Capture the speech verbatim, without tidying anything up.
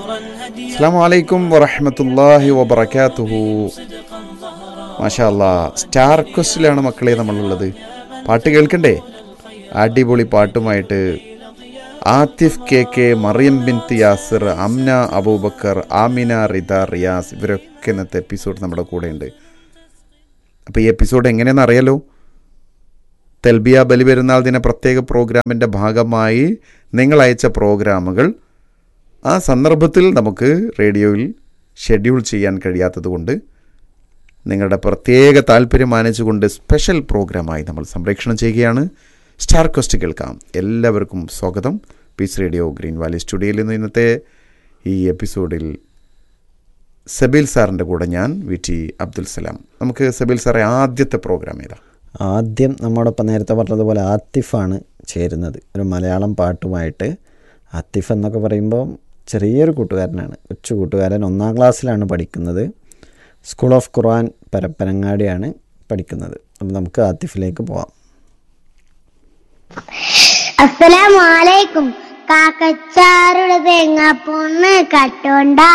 അസ്സലാമു അലൈക്കും വറഹ്മത്തുള്ളാഹി വബറകാതുഹു. മാഷാ അല്ലാഹ്, സ്റ്റാർ ക്വസ്റ്റിലാണ് മക്കളെ നമ്മളുള്ളത്. പാട്ട് കേൾക്കണ്ടേ? അടിപൊളി പാട്ടുമായിട്ട് ആതിഫ് കെ കെ, മറിയം ബിൻത്ത് യാസിർ, അംന അബൂബക്കർ, ആമിന റിദ, റിയാസ് ഇവരൊക്കെ ഇന്നത്തെ എപ്പിസോഡ് നമ്മുടെ കൂടെയുണ്ട്. അപ്പോൾ ഈ എപ്പിസോഡ് എങ്ങനെയെന്ന് അറിയാലോ? തെൽബിയ ബലിപെരുന്നാൾ ദിന പ്രത്യേക പ്രോഗ്രാമിൻ്റെ ഭാഗമായി നിങ്ങൾ അയച്ച പ്രോഗ്രാമുകൾ ആ സന്ദർഭത്തിൽ നമുക്ക് റേഡിയോയിൽ ഷെഡ്യൂൾ ചെയ്യാൻ കഴിയാത്തതുകൊണ്ട് നിങ്ങളുടെ പ്രത്യേക താല്പര്യം മാനിച്ചുകൊണ്ട് സ്പെഷ്യൽ പ്രോഗ്രാമായി നമ്മൾ സംപ്രേഷണം ചെയ്യുകയാണ്. സ്റ്റാർ ക്വസ്റ്റ് കേൾക്കാം. എല്ലാവർക്കും സ്വാഗതം. പീസ് റേഡിയോ ഗ്രീൻ വാലി സ്റ്റുഡിയോയിൽ നിന്ന് ഇന്നത്തെ ഈ എപ്പിസോഡിൽ സബീൽ സാറിൻ്റെ കൂടെ ഞാൻ വി ടി അബ്ദുൽ സലാം. നമുക്ക് സബീൽ സാറെ ആദ്യത്തെ പ്രോഗ്രാം ഏതാ? ആദ്യം നമ്മോടൊപ്പം നേരത്തെ പറഞ്ഞതുപോലെ ആത്തിഫാണ് ചേരുന്നത്, ഒരു മലയാളം പാട്ടുമായിട്ട്. ആത്തിഫ് എന്നൊക്കെ പറയുമ്പോൾ ചെറിയൊരു കൂട്ടുകാരനാണ്, കൊച്ചു കൂട്ടുകാരൻ. ഒന്നാം ക്ലാസ്സിലാണ് പഠിക്കുന്നത്. സ്കൂൾ ഓഫ് ഖുർആൻ പരപ്പനങ്ങാടിയാണ് പഠിക്കുന്നത്. അപ്പം നമുക്ക് ആത്തിഫിലേക്ക് പോവാം. അസ്സലാമു അലൈക്കും. കാക്കച്ചാരുടെ തേങ്ങ പൊണ്ണ് കട്ടോണ്ട